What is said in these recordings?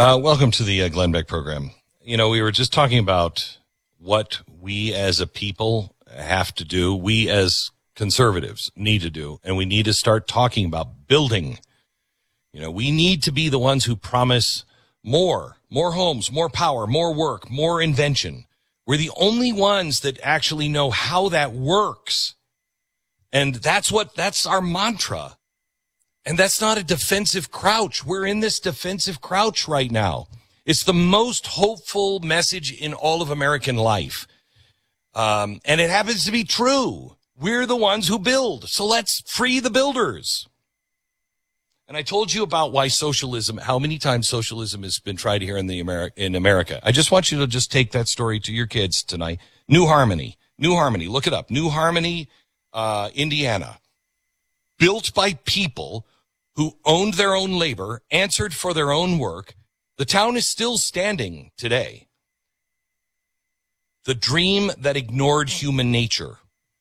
Welcome to the Glenn Beck program. You know, we were just talking about what we as a people have to do, we as conservatives need to do, and we need to start talking about building. You know, we need to be the ones who promise more homes, more power, more work, more invention. We're the only ones that actually know how that works. And that's our mantra. And that's not a defensive crouch. We're in this defensive crouch right now. It's the most hopeful message in all of American life. And it happens to be true. We're the ones who build. So let's free the builders. And I told you about why socialism, how many times socialism has been tried here in America. I just want you to just take that story to your kids tonight. New Harmony, look it up. New Harmony, Indiana. Built by people who owned their own labor, answered for their own work. The town is still standing today. The dream that ignored human nature.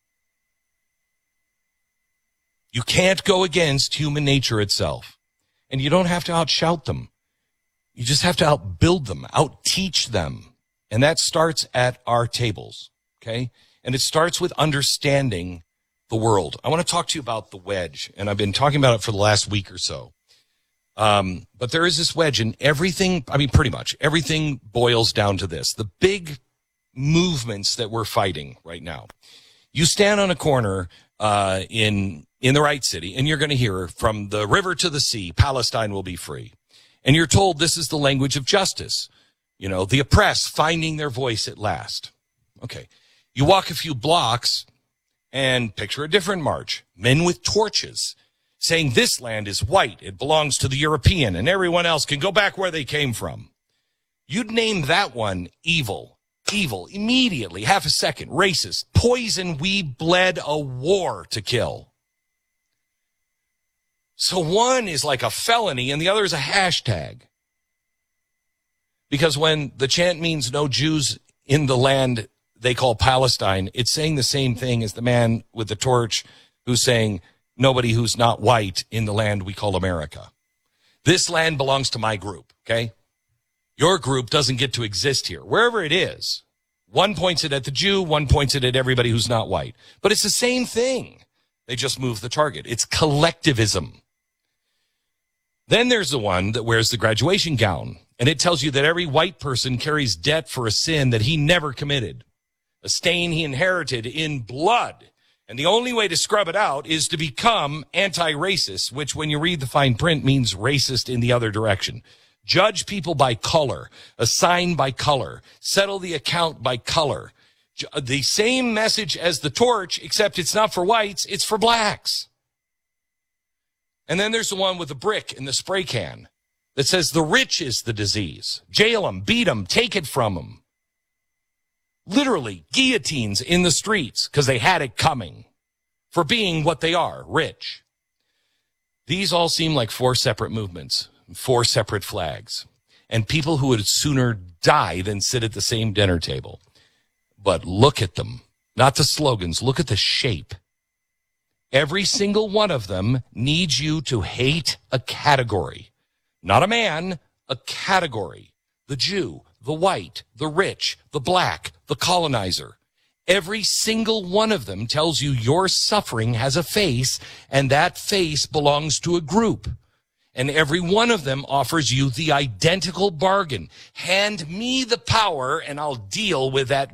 You can't go against human nature itself. And you don't have to outshout them. You just have to outbuild them, outteach them. And that starts at our tables, okay? And it starts with understanding the world. I want to talk to you about the wedge, and I've been talking about it for the last week or so. But there is this wedge, and everything, I mean, pretty much everything boils down to this. The big movements that we're fighting right now. You stand on a corner in the right city, and you're going to hear, from the river to the sea, Palestine will be free. And you're told this is the language of justice. You know, the oppressed finding their voice at last. Okay. You walk a few blocks, and picture a different march. Men with torches saying this land is white, it belongs to the European, and everyone else can go back where they came from. You'd name that one evil, immediately, half a second, racist, poison. We bled a war to kill. So one is like a felony and the other is a hashtag. Because when the chant means no Jews in the land they call Palestine, it's saying the same thing as the man with the torch who's saying nobody who's not white in the land we call America. This land belongs to my group, okay? Your group doesn't get to exist here, wherever it is. One points it at the Jew, one points it at everybody who's not white. But it's the same thing. They just move the target. It's collectivism. Then there's the one that wears the graduation gown, and it tells you that every white person carries debt for a sin that he never committed. A stain he inherited in blood. And the only way to scrub it out is to become anti-racist, which when you read the fine print means racist in the other direction. Judge people by color, assign by color, settle the account by color. The same message as the torch, except it's not for whites, it's for blacks. And then there's the one with the brick and the spray can that says the rich is the disease. Jail them, beat them, take it from them. Literally guillotines in the streets because they had it coming for being what they are, rich. These all seem like four separate movements, four separate flags, and people who would sooner die than sit at the same dinner table. But look at them, not the slogans, look at the shape. Every single one of them needs you to hate a category, not a man, a category. The Jew, the white, the rich, the black, the colonizer. Every single one of them tells you your suffering has a face, and that face belongs to a group. And every one of them offers you the identical bargain. Hand me the power, and I'll deal with that